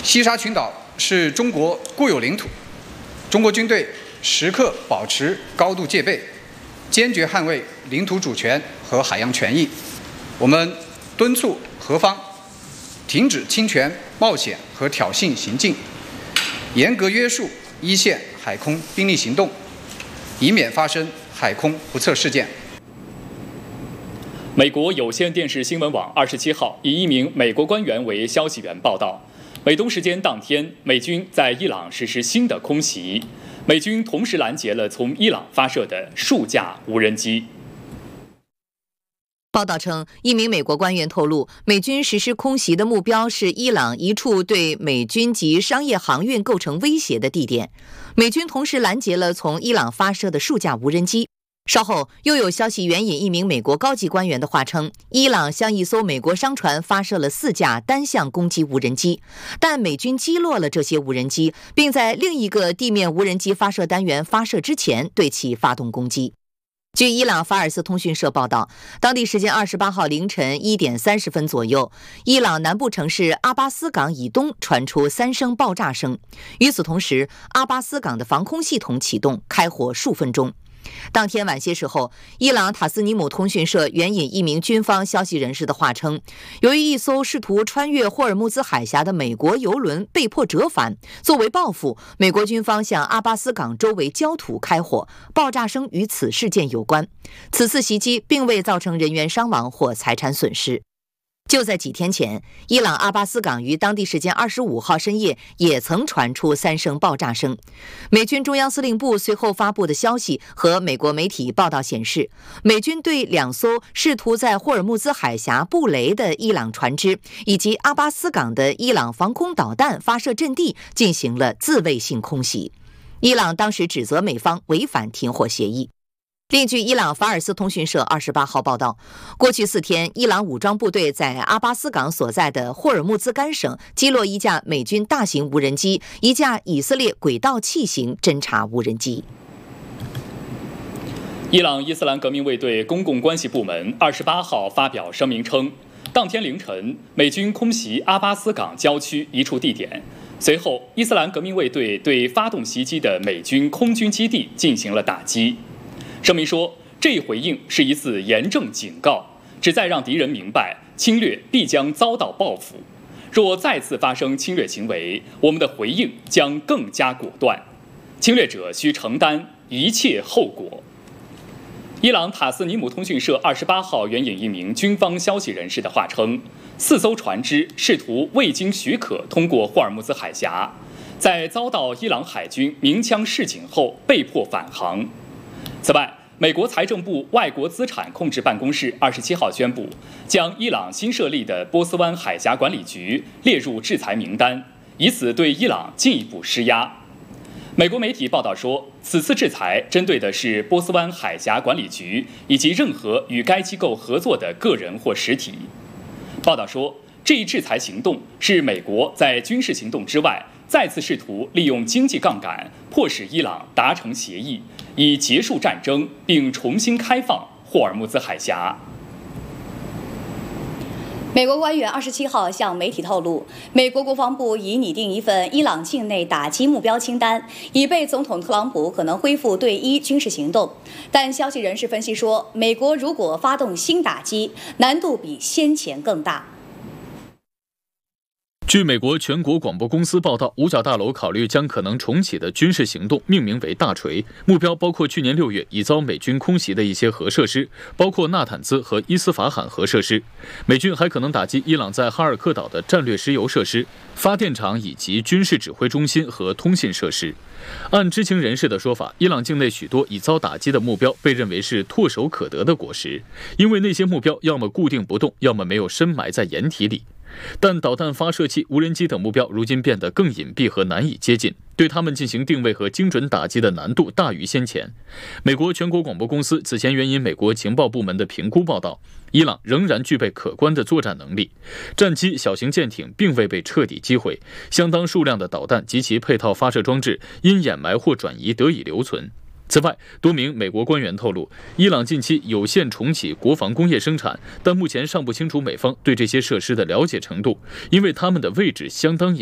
西沙群岛是中国固有领土，中国军队时刻保持高度戒备，坚决捍卫领土主权和海洋权益。我们敦促何方停止侵权、冒险和挑衅行径，严格约束一线海空兵力行动，以免发生海空不测事件。 美国有线电视新闻网27号以一名美国官员为消息源报道，美东时间当天，美军在伊朗实施新的空袭，美军同时拦截了从伊朗发射的数架无人机。 报道称，一名美国官员透露，美军实施空袭的目标是伊朗一处对美军及商业航运构成威胁的地点。美军同时拦截了从伊朗发射的数架无人机。稍后又有消息援引一名美国高级官员的话称，伊朗向一艘美国商船发射了4架单向攻击无人机，但美军击落了这些无人机，并在另一个地面无人机发射单元发射之前对其发动攻击。据伊朗法尔斯通讯社报道，当地时间28号凌晨1点30分左右，伊朗南部城市阿巴斯港以东传出3声爆炸声。与此同时，阿巴斯港的防空系统启动，开火数分钟。当天晚些时候，伊朗塔斯尼姆通讯社援引一名军方消息人士的话称，由于一艘试图穿越霍尔木兹海峡的美国油轮被迫折返，作为报复，美国军方向阿巴斯港周围焦土开火，爆炸声与此事件有关。此次袭击并未造成人员伤亡或财产损失。就在几天前，伊朗阿巴斯港于当地时间25号深夜也曾传出3声爆炸声。美军中央司令部随后发布的消息和美国媒体报道显示，美军对2艘试图在霍尔木兹海峡布雷的伊朗船只以及阿巴斯港的伊朗防空导弹发射阵地进行了自卫性空袭。伊朗当时指责美方违反停火协议。另据伊朗法尔斯通讯社28号报道，过去4天，伊朗武装部队在阿巴斯港所在的霍尔木兹干省击落1架美军大型无人机、1架以色列轨道器型侦察无人机。 伊朗伊斯兰革命卫队公共关系部门28号发表声明称，当天凌晨，美军空袭阿巴斯港郊区一处地点，随后伊斯兰革命卫队对发动袭击的美军空军基地进行了打击。声明说，这一回应是一次严正警告，旨在让敌人明白侵略必将遭到报复。若再次发生侵略行为，我们的回应将更加果断，侵略者需承担一切后果。伊朗塔斯尼姆通讯社28号援引一名军方消息人士的话称，4艘船只试图未经许可通过霍尔木兹海峡，在遭到伊朗海军鸣枪示警后被迫返航。此外，美国财政部外国资产控制办公室27号宣布，将伊朗新设立的波斯湾海峡管理局列入制裁名单，以此对伊朗进一步施压。美国媒体报道说，此次制裁针对的是波斯湾海峡管理局以及任何与该机构合作的个人或实体。报道说，这一制裁行动是美国在军事行动之外再次试图利用经济杠杆迫使伊朗达成协议，以结束战争并重新开放霍尔木兹海峡。 美国官员27号向媒体透露，美国国防部已拟定一份伊朗境内打击目标清单，以备总统特朗普可能恢复对伊军事行动。但消息人士分析说，美国如果发动新打击，难度比先前更大。 据美国全国广播公司报道，五角大楼考虑将可能重启的军事行动命名为大锤，目标包括去年6月已遭美军空袭的一些核设施，包括纳坦兹和伊斯法罕核设施。美军还可能打击伊朗在哈尔克岛的战略石油设施、发电厂以及军事指挥中心和通信设施。按知情人士的说法，伊朗境内许多已遭打击的目标被认为是唾手可得的果实，因为那些目标要么固定不动，要么没有深埋在掩体里。但导弹发射器、无人机等目标如今变得更隐蔽和难以接近，对他们进行定位和精准打击的难度大于先前。美国全国广播公司此前援引美国情报部门的评估报道，伊朗仍然具备可观的作战能力，战机、小型舰艇并未被彻底击毁，相当数量的导弹及其配套发射装置因掩埋或转移得以留存。此外，多名美国官员透露，伊朗近期有限重启国防工业生产，但目前尚不清楚美方对这些设施的了解程度，因为它们的位置相当隐